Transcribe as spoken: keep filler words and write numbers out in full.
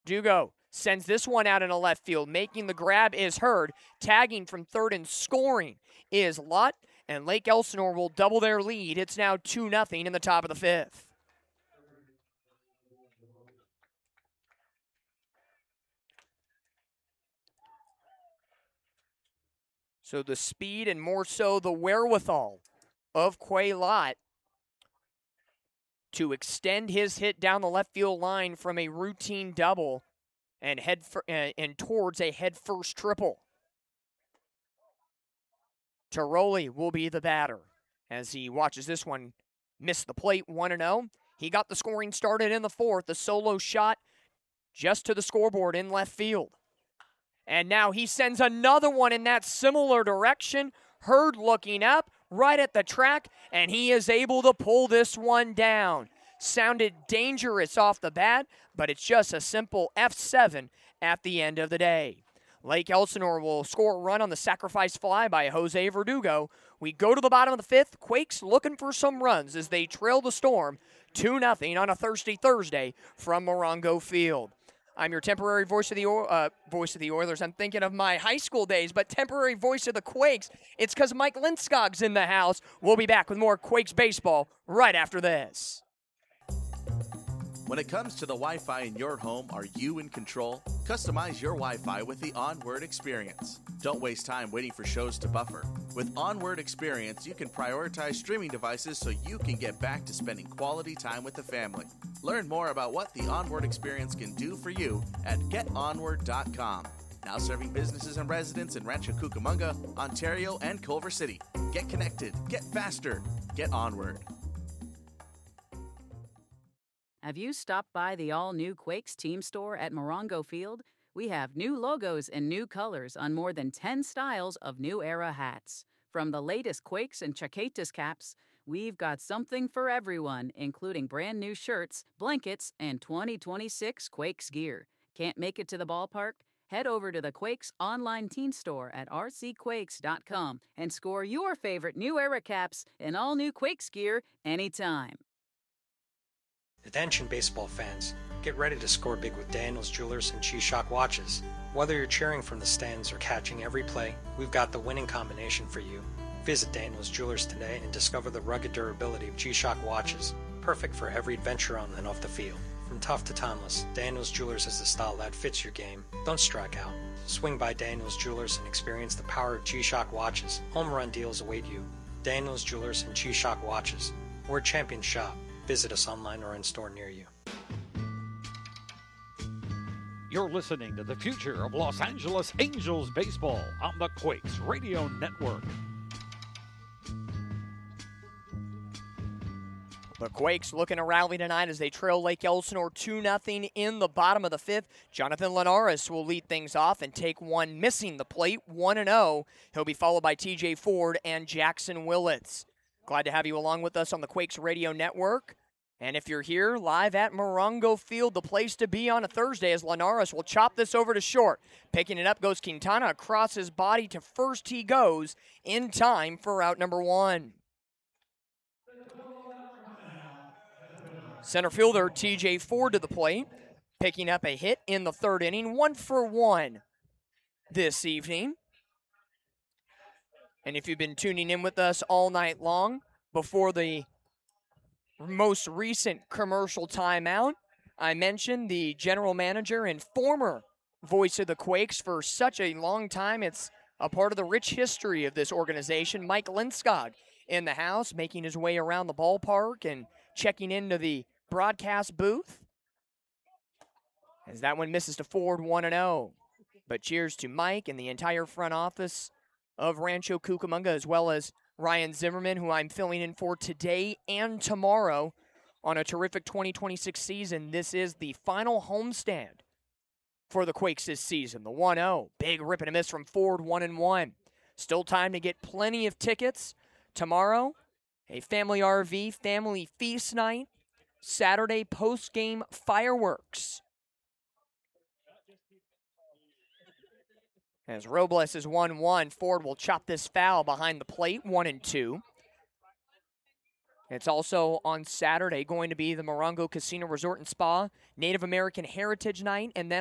Dugo sends this one out in a left field. Making the grab is Hurd. Tagging from third and scoring is Lott. And Lake Elsinore will double their lead. It's now two nothing in the top of the fifth. So the speed and more so the wherewithal of Quay Lott to extend his hit down the left field line from a routine double and head for, uh, and towards a head-first triple. Tiroli will be the batter as he watches this one miss the plate one and oh. He got the scoring started in the fourth, a solo shot just to the scoreboard in left field. And now he sends another one in that similar direction. Hurd looking up right at the track, and he is able to pull this one down. Sounded dangerous off the bat, but it's just a simple F seven at the end of the day. Lake Elsinore will score a run on the sacrifice fly by Jose Verdugo. We go to the bottom of the fifth. Quakes looking for some runs as they trail the Storm two nothing on a thirsty Thursday from Morongo Field. I'm your temporary voice of the uh, voice of the Oilers. I'm thinking of my high school days, but temporary voice of the Quakes. It's because Mike Linskog's in the house. We'll be back with more Quakes baseball right after this. When it comes to the Wi-Fi in your home, are you in control? Customize your Wi-Fi with the Onward Experience. Don't waste time waiting for shows to buffer. With Onward Experience, you can prioritize streaming devices so you can get back to spending quality time with the family. Learn more about what the Onward Experience can do for you at get onward dot com. Now serving businesses and residents in Rancho Cucamonga, Ontario, and Culver City. Get connected, get faster, get Onward. Have you stopped by the all-new Quakes team store at Morongo Field? We have new logos and new colors on more than ten styles of new era hats. From the latest Quakes and Chaquetas caps, we've got something for everyone, including brand new shirts, blankets, and twenty twenty-six Quakes gear. Can't make it to the ballpark? Head over to the Quakes online teen store at r c quakes dot com and score your favorite new era caps and all new Quakes gear anytime. Attention baseball fans, get ready to score big with Daniels Jewelers and G-Shock watches. Whether you're cheering from the stands or catching every play, we've got the winning combination for you. Visit Daniels Jewelers today and discover the rugged durability of G-Shock watches, perfect for every adventure on and off the field. From tough to timeless, Daniels Jewelers is the style that fits your game. Don't strike out. Swing by Daniels Jewelers and experience the power of G-Shock watches. Home run deals await you. Daniels Jewelers and G-Shock watches. We're a champion shop. Visit us online or in store near you. You're listening to the future of Los Angeles Angels baseball on the Quakes Radio Network. The Quakes looking to rally tonight as they trail Lake Elsinore two nothing in the bottom of the fifth. Jonathan Linares will lead things off and take one missing the plate, one and oh. He'll be followed by T J Ford and Jackson Willits. Glad to have you along with us on the Quakes Radio Network. And if you're here live at Morongo Field, the place to be on a Thursday, as Linares will chop this over to short. Picking it up goes Quintana across his body to first he goes in time for out number one. Center fielder T J Ford to the plate, picking up a hit in the third inning, one for one this evening. And if you've been tuning in with us all night long before the most recent commercial timeout, I mentioned the general manager and former voice of the Quakes for such a long time. It's a part of the rich history of this organization. Mike Linskog in the house, making his way around the ballpark and checking into the broadcast booth. As that one misses to Ford, one and oh. But cheers to Mike and the entire front office of Rancho Cucamonga, as well as Ryan Zimmerman, who I'm filling in for today and tomorrow on a terrific twenty twenty-six season. This is the final homestand for the Quakes this season. The one oh. Big rip and a miss from Ford, one and one. Still time to get plenty of tickets tomorrow. A family R V, family feast night. Saturday post-game fireworks. As Robles is one one, Ford will chop this foul behind the plate, one and two. It's also on Saturday going to be the Morongo Casino Resort and Spa Native American Heritage Night, and then